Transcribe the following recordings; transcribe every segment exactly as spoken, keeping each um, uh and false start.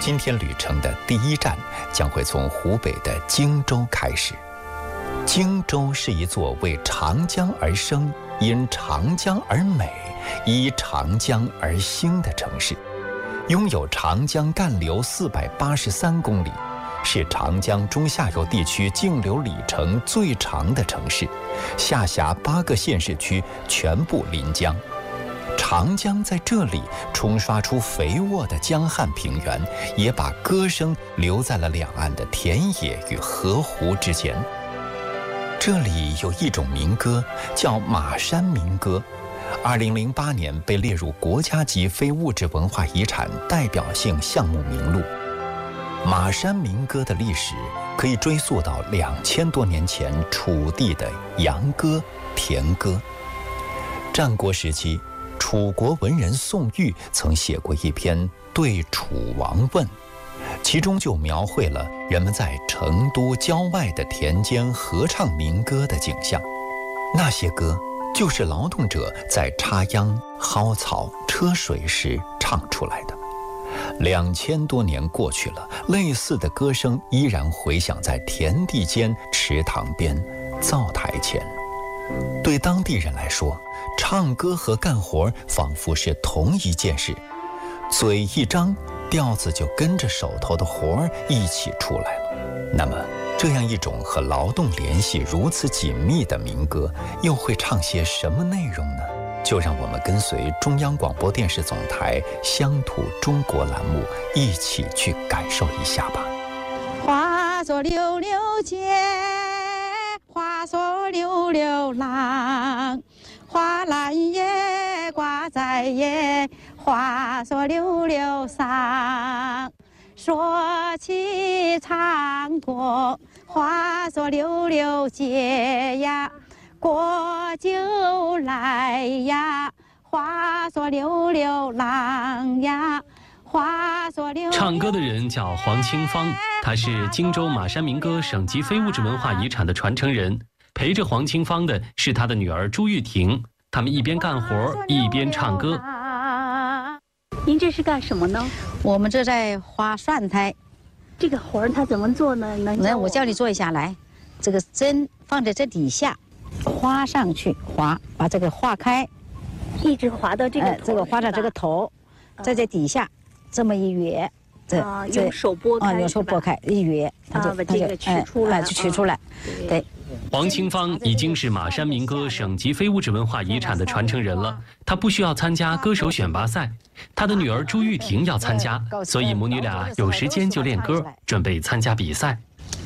今天旅程的第一站将会从湖北的荆州开始。荆州是一座为长江而生、因长江而美、依长江而兴的城市，拥有长江干流四百八十三公里，是长江中下游地区径流里程最长的城市，下辖八个县市区全部临江。长江在这里冲刷出肥沃的江汉平原，也把歌声留在了两岸的田野与河湖之间。这里有一种民歌叫马山民歌，二零零八年被列入国家级非物质文化遗产代表性项目名录。马山民歌的历史可以追溯到两千多年前楚地的杨歌、田歌。战国时期，楚国文人宋玉曾写过一篇《对楚王问》，其中就描绘了人们在成都郊外的田间合唱民歌的景象。那些歌就是劳动者在插秧、薅草、车水时唱出来的。两千多年过去了，类似的歌声依然回响在田地间、池塘边、灶台前。对当地人来说，唱歌和干活仿佛是同一件事，嘴一张，调子就跟着手头的活儿一起出来了。那么，这样一种和劳动联系如此紧密的民歌，又会唱些什么内容呢？就让我们跟随中央广播电视总台乡土中国栏目一起去感受一下吧。 化作溜溜姐，化作溜溜郎，花篮叶挂在叶，化作溜溜桑。说起唱歌，化作溜溜姐呀，过就来呀，化作溜溜郎呀，化作溜溜。 唱歌的人叫黄清芳，他是荆州马山民歌省级非物质文化遗产的传承人。陪着黄清芳的是他的女儿朱玉婷，他们一边干活一边唱歌。 您这是干什么呢？ 我们这在划蒜苔。 这个活儿它怎么做呢？能来，我教你做一下。来，这个针放在这底下，划上去，划，把这个划开， 一直划到这个头、 哎，这个划到这个头，在这底下这么一约，这、 啊、用手拨开， 啊，用手拨开一约，它就、 啊、把这个取出来， 哎，就取出来，啊、对。 黄清芳已经是马山民歌省级非物质文化遗产的传承人了，她不需要参加歌手选拔赛，她的女儿朱玉婷要参加，所以母女俩有时间就练歌，准备参加比赛。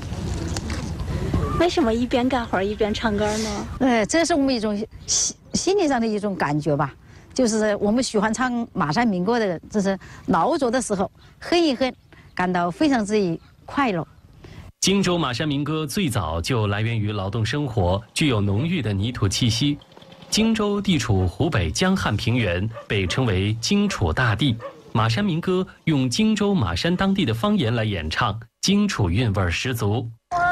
为什么一边干活一边唱歌呢？ 呃，这是我们一种心心理上的一种感觉吧，就是我们喜欢唱马山民歌的人，就是劳作的时候哼一哼，感到非常之快乐。 荆州马山民歌最早就来源于劳动生活，具有浓郁的泥土气息。荆州地处湖北江汉平原，被称为荆楚大地。马山民歌用荆州马山当地的方言来演唱，荆楚韵味十足。 我